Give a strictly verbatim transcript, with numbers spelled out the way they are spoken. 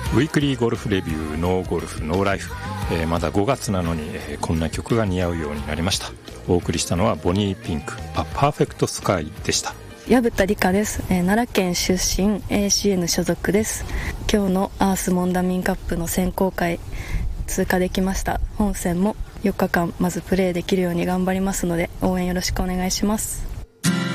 ウィークリーゴルフレビューノーゴルフノーライフ、えー、まだごがつなのに、えー、こんな曲が似合うようになりました。お送りしたのはボニーピンクA Perfect Skyでした。 薮田理香です、えー、奈良県出身 エーシーエヌ 所属です。今日のアースモンダミンカップの選考会通過できました。本戦もよっかかんまずプレーできるように頑張りますので応援よろしくお願いします。